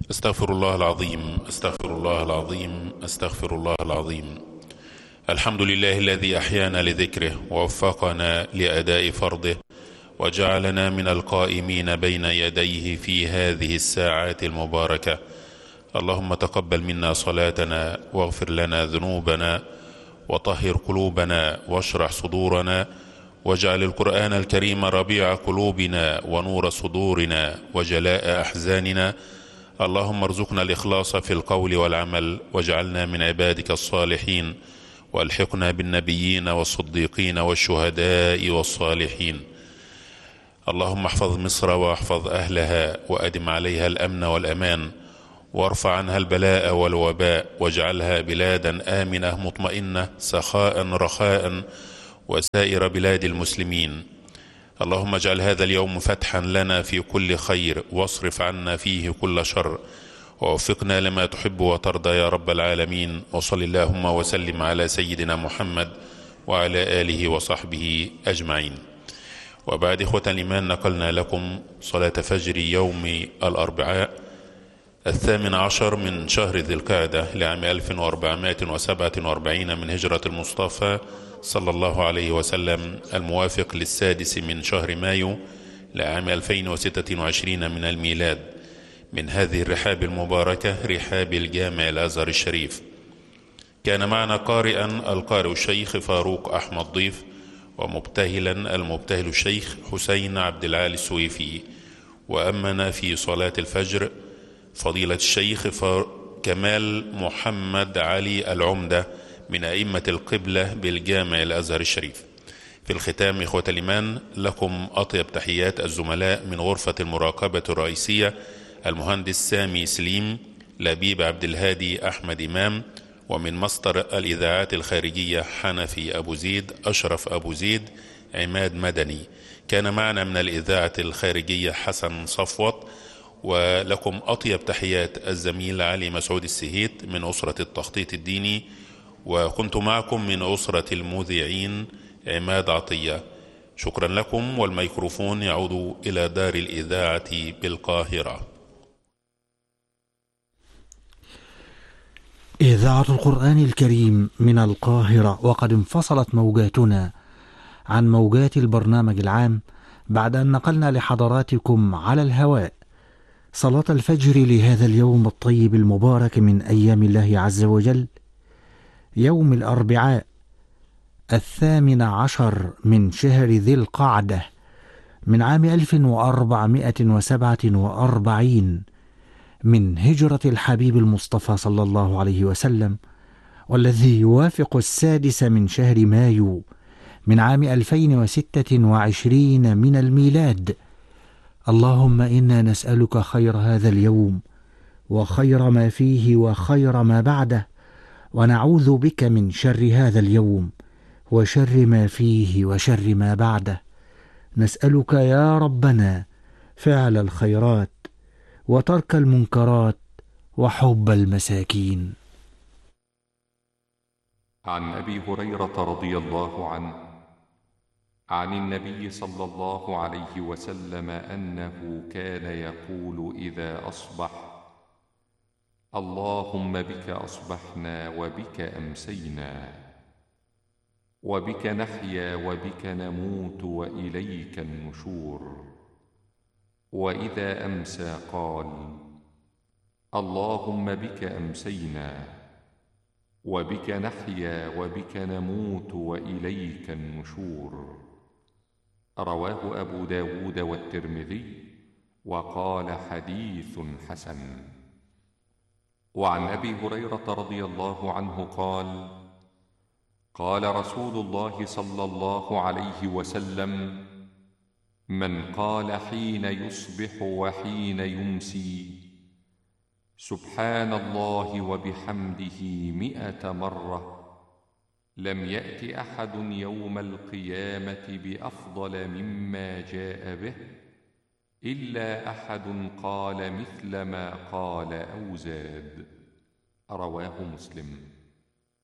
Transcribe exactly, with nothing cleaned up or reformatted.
استغفر الله العظيم استغفر الله العظيم استغفر الله العظيم. الحمد لله الذي أحيانا لذكره ووفقنا لأداء فرضه وجعلنا من القائمين بين يديه في هذه الساعات المباركة. اللهم تقبل منا صلاتنا واغفر لنا ذنوبنا وطهر قلوبنا واشرح صدورنا، واجعل القرآن الكريم ربيع قلوبنا ونور صدورنا وجلاء أحزاننا. اللهم ارزقنا الإخلاص في القول والعمل، واجعلنا من عبادك الصالحين، والحقنا بالنبيين والصديقين والشهداء والصالحين. اللهم احفظ مصر واحفظ أهلها وأدم عليها الأمن والأمان، وارفع عنها البلاء والوباء، واجعلها بلادا آمنة مطمئنة سخاء رخاء وسائر بلاد المسلمين. اللهم اجعل هذا اليوم فتحا لنا في كل خير، واصرف عنا فيه كل شر، ووفقنا لما تحب وترضى يا رب العالمين. وصل اللهم وسلم على سيدنا محمد وعلى آله وصحبه أجمعين. وبعد إخوة الإيمان، نقلنا لكم صلاة فجر يوم الأربعاء الثامن عشر من شهر ذي القعدة لعام ألف وأربعمائة وسبعة وأربعين من هجرة المصطفى صلى الله عليه وسلم، الموافق للسادس من شهر مايو لعام ألفين وستة وعشرين من الميلاد، من هذه الرحاب المباركة رحاب الجامع الأزهر الشريف. كان معنا قارئا القارئ الشيخ فاروق أحمد ضيف، ومبتهلا المبتهل الشيخ حسين عبد العالي السويفي. وأمنا في صلاة الفجر فضيلة الشيخ كمال محمد علي العمدة من أئمة القبلة بالجامع الأزهر الشريف. في الختام إخوة الإيمان، لكم أطيب تحيات الزملاء من غرفة المراقبة الرئيسية، المهندس سامي سليم، لبيب عبد الهادي أحمد إمام، ومن مصدر الإذاعات الخارجية حنفي أبو زيد، أشرف أبو زيد، عماد مدني. كان معنا من الإذاعة الخارجية حسن صفوت. ولكم أطيب تحيات الزميل علي مسعود السهيت من أسرة التخطيط الديني، وكنت معكم من أسرة المذيعين عماد عطية. شكرا لكم، والميكروفون يعود إلى دار الإذاعة بالقاهرة. إذاعة القرآن الكريم من القاهرة، وقد انفصلت موجاتنا عن موجات البرنامج العام بعد أن نقلنا لحضراتكم على الهواء صلاة الفجر لهذا اليوم الطيب المبارك من أيام الله عز وجل، يوم الأربعاء الثامن عشر من شهر ذي القعدة من عام ألف وأربعمائة وسبعة وأربعين من هجرة الحبيب المصطفى صلى الله عليه وسلم، والذي يوافق السادس من شهر مايو من عام ألفين وستة وعشرين من الميلاد. اللهم إنا نسألك خير هذا اليوم وخير ما فيه وخير ما بعده، ونعوذ بك من شر هذا اليوم وشر ما فيه وشر ما بعده. نسألك يا ربنا فعل الخيرات وترك المنكرات وحب المساكين. عن أبي هريرة رضي الله عنه عن النبي صلى الله عليه وسلم أنه كان يقول إذا أصبح: اللهم بك أصبحنا وبك أمسينا وبك نحيا وبك نموت وإليك النشور. وإذا أمسى قال: اللهم بك أمسينا وبك نحيا وبك نموت وإليك النشور. رواه أبو داود والترمذي، وقال حديث حسن. وعن أبي هريرة رضي الله عنه قال: قال رسول الله صلى الله عليه وسلم: من قال حين يصبح وحين يمسي سبحان الله وبحمده مئة مرة، لم يأت أحد يوم القيامة بأفضل مما جاء به إلا أحد قال مثل ما قال أو زاد. رواه مسلم.